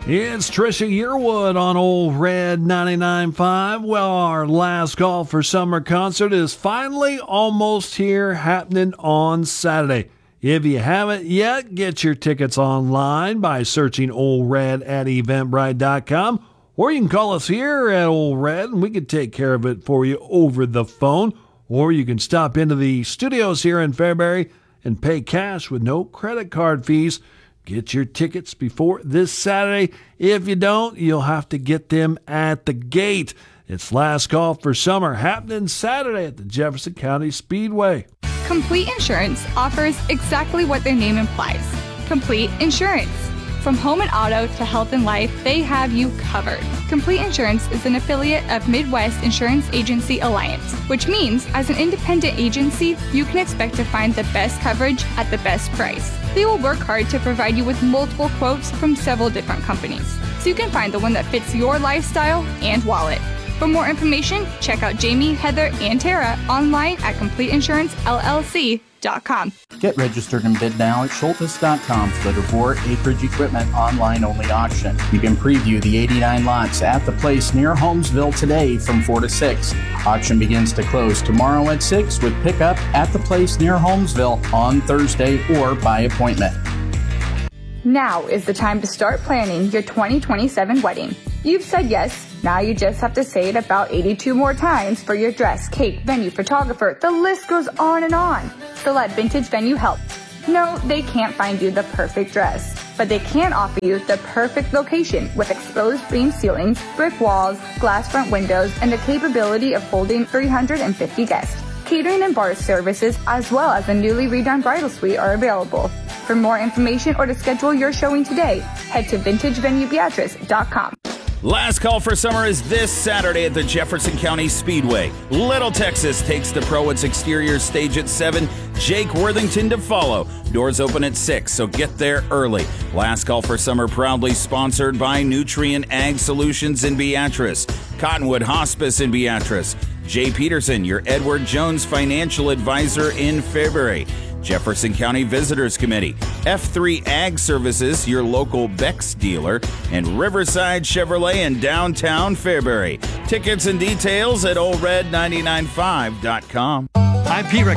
It's Trisha Yearwood on Old Red 99.5. Well, our last call for summer concert is finally almost here, happening on Saturday. If you haven't yet, get your tickets online by searching Old Red at Eventbrite.com, or you can call us here at Old Red and we can take care of it for you over the phone, or you can stop into the studios here in Fairbury and pay cash with no credit card fees. Get your tickets before this Saturday. If you don't, you'll have to get them at the gate. It's last call for summer, happening Saturday at the Jefferson County Speedway. Complete Insurance offers exactly what their name implies. Complete Insurance. From home and auto to health and life, they have you covered. Complete Insurance is an affiliate of Midwest Insurance Agency Alliance, which means as an independent agency, you can expect to find the best coverage at the best price. They will work hard to provide you with multiple quotes from several different companies, so you can find the one that fits your lifestyle and wallet. For more information, check out Jamie, Heather, and Tara online at CompleteInsuranceLLC.com. Get registered and bid now at Schultes.com for the DeVore Acreage Equipment online-only auction. You can preview the 89 lots at the place near Holmesville today from 4 to 6. Auction begins to close tomorrow at 6 with pickup at the place near Holmesville on Thursday or by appointment. Now is the time to start planning your 2027 wedding. You've said yes. Now you just have to say it about 82 more times for your dress, cake, venue, photographer. The list goes on and on. So let Vintage Venue help. No, they can't find you the perfect dress, but they can offer you the perfect location with exposed beam ceilings, brick walls, glass front windows, and the capability of holding 350 guests. Catering and bar services, as well as a newly redone bridal suite, are available. For more information or to schedule your showing today, head to VintageVenueBeatrice.com. Last call for summer is this Saturday at the Jefferson County Speedway. Little Texas takes the Pro its exterior stage at 7. Jake Worthington to follow. Doors open at 6, so get there early. Last call for summer proudly sponsored by Nutrient Ag Solutions in Beatrice, Cottonwood Hospice in Beatrice, Jay Peterson, your Edward Jones financial advisor in Fairbury, Jefferson County Visitors Committee, F3 Ag Services, your local Beck's dealer, and Riverside Chevrolet in downtown Fairbury. Tickets and details at oldred995.com. I'm Pete